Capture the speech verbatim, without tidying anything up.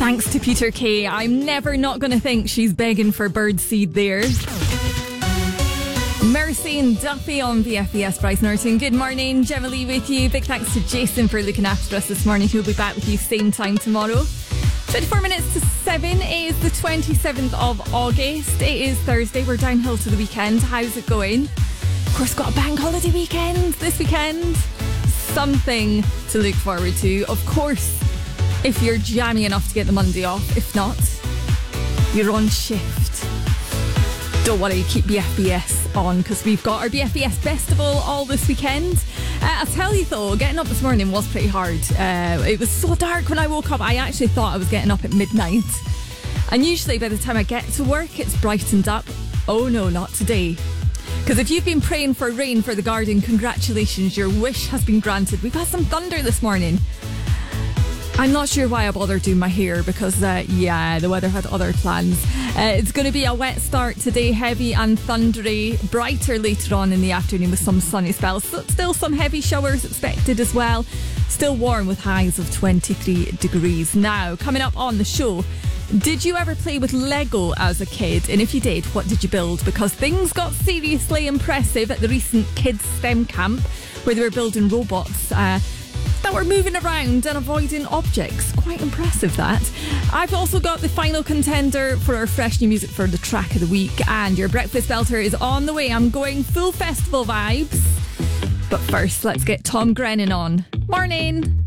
Thanks to Peter Kay. I'm never not going to think she's begging for birdseed there. Mercy and Duffy on V F B S Bryce Norton. Good morning, Gemma Lee with you. Big thanks to Jason for looking after us this morning. He'll be back with you same time tomorrow. twenty-four minutes to seven. It is the twenty-seventh of August. It is Thursday. We're downhill to the weekend. How's it going? Of course, got a bank holiday weekend this weekend. Something to look forward to. Of course, if you're jammy enough to get the Monday off. If not, you're on shift. Don't worry, keep B F B S on because we've got our B F B S Festival all this weekend. Uh, I'll tell you though, getting up this morning was pretty hard. Uh, it was so dark when I woke up. I actually thought I was getting up at midnight. And usually by the time I get to work, it's brightened up. Oh no, not today. Because if you've been praying for rain for the garden, congratulations, your wish has been granted. We've had some thunder this morning. I'm not sure why I bothered doing my hair because, uh, yeah, the weather had other plans. Uh, it's going to be a wet start today, heavy and thundery, brighter later on in the afternoon with some sunny spells. So still some heavy showers expected as well. Still warm with highs of twenty-three degrees. Now, coming up on the show, did you ever play with Lego as a kid? And if you did, what did you build? Because things got seriously impressive at the recent Kids STEM Camp where they were building robots uh, that were moving around and avoiding objects. Quite impressive, that. I've also got the final contender for our fresh new music for the track of the week, and your breakfast belter is on the way. I'm going full festival vibes. But first, let's get Tom Grennan on. Morning.